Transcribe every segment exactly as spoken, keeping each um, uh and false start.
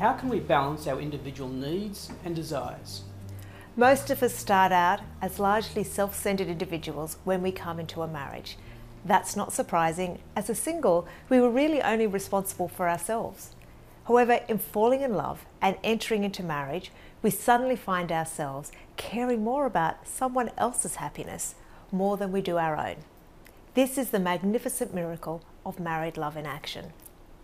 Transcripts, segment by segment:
how can we balance our individual needs and desires? Most of us start out as largely self-centered individuals when we come into a marriage. That's not surprising. As a single, we were really only responsible for ourselves. However, in falling in love and entering into marriage, we suddenly find ourselves caring more about someone else's happiness more than we do our own. This is the magnificent miracle of married love in action.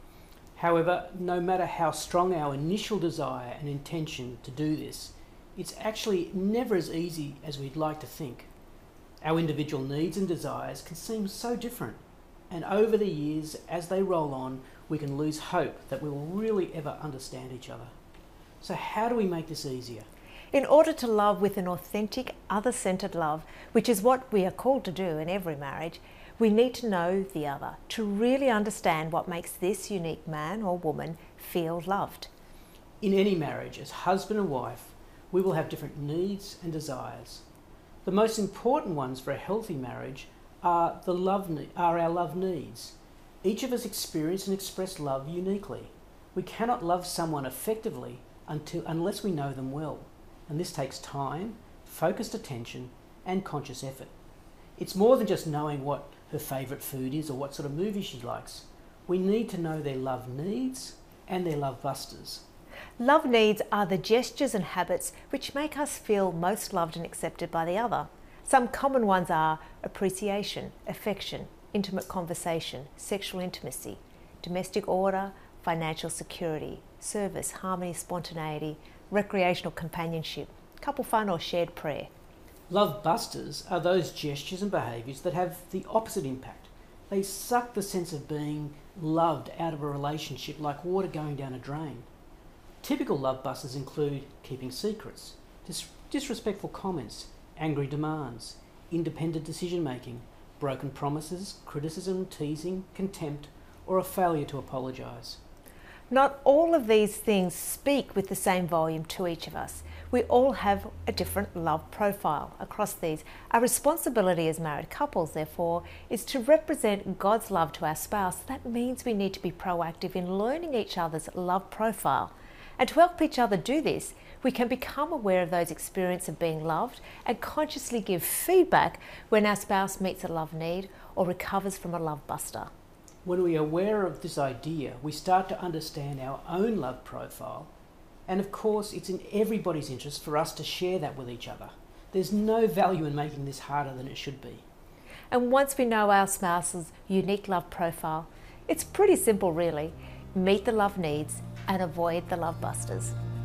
However, no matter how strong our initial desire and intention to do this, it's actually never as easy as we'd like to think. Our individual needs and desires can seem so different, and over the years, as they roll on, we can lose hope that we will really ever understand each other. So how do we make this easier? In order to love with an authentic, other-centered love, which is what we are called to do in every marriage, we need to know the other, to really understand what makes this unique man or woman feel loved. In any marriage, as husband and wife, we will have different needs and desires. The most important ones for a healthy marriage are, the love ne- are our love needs. Each of us experience and express love uniquely. We cannot love someone effectively until, unless we know them well, and this takes time, focused attention, and conscious effort. It's more than just knowing what her favourite food is or what sort of movie she likes. We need to know their love needs and their love busters. Love needs are the gestures and habits which make us feel most loved and accepted by the other. Some common ones are appreciation, affection, intimate conversation, sexual intimacy, domestic order, financial security, service, harmony, spontaneity, recreational companionship, couple fun or shared prayer. Love busters are those gestures and behaviours that have the opposite impact. They suck the sense of being loved out of a relationship like water going down a drain. Typical love busters include keeping secrets, dis- disrespectful comments, angry demands, independent decision making, broken promises, criticism, teasing, contempt, or a failure to apologise. Not all of these things speak with the same volume to each of us. We all have a different love profile across these. Our responsibility as married couples, therefore, is to represent God's love to our spouse. That means we need to be proactive in learning each other's love profile. And to help each other do this, we can become aware of those experiences of being loved and consciously give feedback when our spouse meets a love need or recovers from a love buster. When we are aware of this idea, we start to understand our own love profile. And of course, it's in everybody's interest for us to share that with each other. There's no value in making this harder than it should be. And once we know our spouse's unique love profile, it's pretty simple really. Meet the love needs and avoid the love busters.